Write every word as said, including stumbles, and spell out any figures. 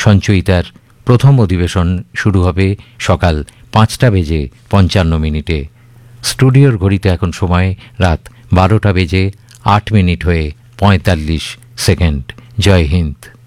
সঞ্চয়িতার প্রথম অধিবেশন শুরু হবে সকাল পাঁচটা বেজে পঞ্চান্ন মিনিটে। স্টুডিওর ঘড়িতে এখন সময় রাত বারোটা বেজে আট মিনিট হয়ে পঁয়তাল্লিশ সেকেন্ড। জয় হিন্দ।